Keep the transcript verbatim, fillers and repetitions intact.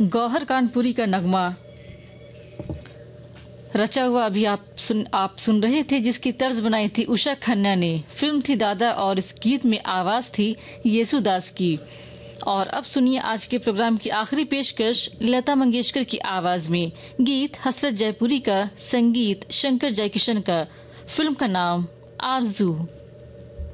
गौहर कानपुरी का नगमा रचा हुआ अभी आप सुन आप सुन रहे थे, जिसकी तर्ज बनाई थी उषा खन्ना ने। फिल्म थी दादा और इस गीत में आवाज थी येसुदास की। और अब सुनिए आज के प्रोग्राम की आखिरी पेशकश लता मंगेशकर की आवाज में। गीत हसरत जयपुरी का, संगीत शंकर जयकिशन का, फिल्म का नाम आरजू।